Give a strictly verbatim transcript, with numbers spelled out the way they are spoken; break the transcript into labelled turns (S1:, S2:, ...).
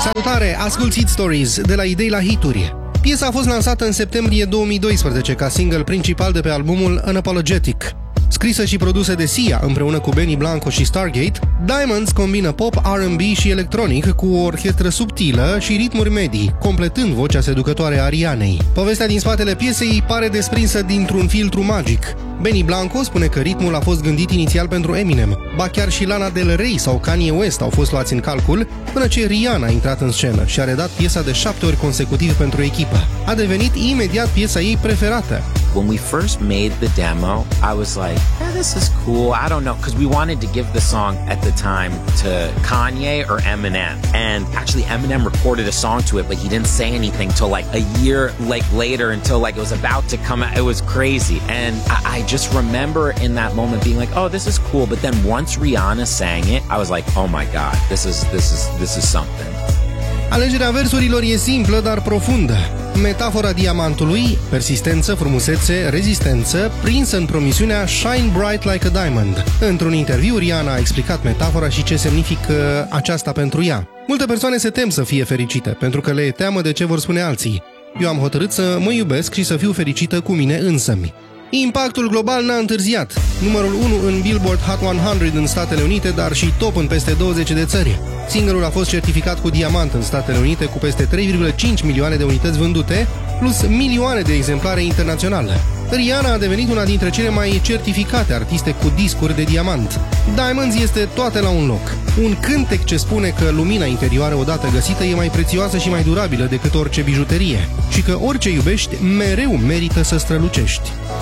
S1: Salutare, asculți Hit Stories de la idei la hituri. Piesa a fost lansată în septembrie două mii doisprezece ca single principal de pe albumul Unapologetic. Scrisă și produsă de Sia împreună cu Benny Blanco și Stargate, Diamonds combină pop, R and B și electronic cu o orchestră subtilă și ritmuri medii, completând vocea seducătoare a Rihanei. Povestea din spatele piesei pare desprinsă dintr-un filtru magic. Benny Blanco spune că ritmul a fost gândit inițial pentru Eminem, ba chiar și Lana Del Rey sau Kanye West au fost luați în calcul, până ce Rihanna a intrat în scenă și a redat piesa de șapte ori consecutiv pentru echipă. A devenit imediat piesa ei preferată.
S2: When we first made the demo, I was like, yeah, this is cool. I don't know, because we wanted to give the song at the time to Kanye or Eminem. And actually Eminem recorded a song to it, but he didn't say anything till like a year like later until like it was about to come out. It was crazy. And I, I just remember in that moment being like, oh, this is cool. But then once Rihanna sang it, I was like, oh my God, this is, this is, this is something.
S1: Alegerea versurilor e simplă, dar profundă. Metafora diamantului, persistență, frumusețe, rezistență, prinsă în promisiunea Shine bright like a diamond. Într-un interviu, Rihanna a explicat metafora și ce semnifică aceasta pentru ea. Multe persoane se tem să fie fericite, pentru că le e teamă de ce vor spune alții. Eu am hotărât să mă iubesc și să fiu fericită cu mine însămi. Impactul global n-a întârziat. Numărul unu în Billboard Hot o sută în Statele Unite, dar și top în peste douăzeci de țări. Singlul a fost certificat cu diamant în Statele Unite cu peste trei virgulă cinci milioane de unități vândute, plus milioane de exemplare internaționale. Rihanna a devenit una dintre cele mai certificate artiste cu discuri de diamant. Diamonds este toate la un loc. Un cântec ce spune că lumina interioară odată găsită e mai prețioasă și mai durabilă decât orice bijuterie și că orice iubești mereu merită să strălucești.